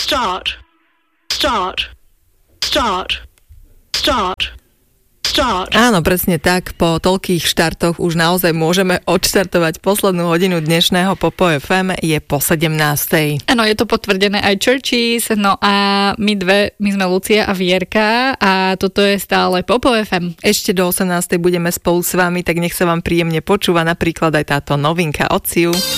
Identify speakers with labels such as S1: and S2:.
S1: Start. Start. Start. Start. Start.
S2: Áno, presne tak. Po toľkých štartoch už naozaj môžeme odštartovať poslednú hodinu dnešného Popo FM. Je po 17:00.
S3: Áno, je to potvrdené aj Churches, no a my sme Lucia a Vierka a toto je stále Popo FM.
S2: Ešte do 18:00 budeme spolu s vami, tak nech sa vám príjemne počúva napríklad aj táto novinka od Ciu.